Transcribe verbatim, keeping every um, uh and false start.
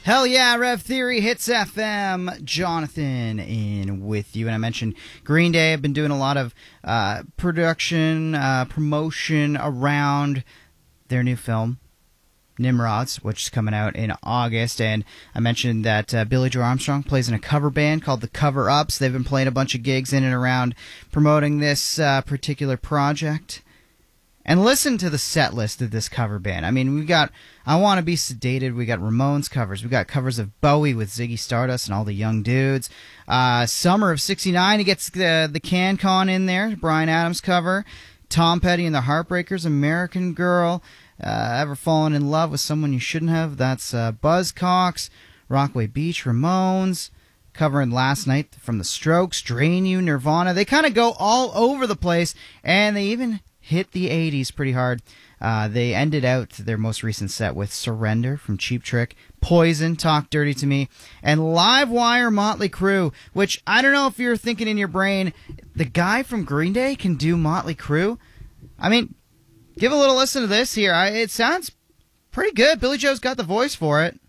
Hell yeah, Rev Theory Hits F M. Jonathan in with you. And I mentioned Green Day. I've been doing a lot of uh, production, uh, promotion around their new film, Nimrods, which is coming out in August. And I mentioned that uh, Billy Joe Armstrong plays in a cover band called the Cover Ups. They've been playing a bunch of gigs in and around promoting this uh, particular project. And listen to the set list of this cover band. I mean, we got I Want to Be Sedated, we got Ramones covers, we got covers of Bowie with Ziggy Stardust and all the young dudes. Uh, Summer of sixty-nine, he gets the, the CanCon in there, Bryan Adams cover. Tom Petty and the Heartbreakers, American Girl. Uh, Ever Fallen in Love with Someone You Shouldn't Have, that's uh, Buzzcocks. Rockaway Beach, Ramones. Covering Last Night from the Strokes, Drain You, Nirvana. They kind of go all over the place, and they even hit the eighties pretty hard. Uh, they ended out their most recent set with Surrender from Cheap Trick, Poison, Talk Dirty to Me, and Livewire, Motley Crue, which I don't know if you're thinking in your brain, the guy from Green Day can do Motley Crue? I mean, give a little listen to this here. I, it sounds pretty good. Billy Joe's got the voice for it.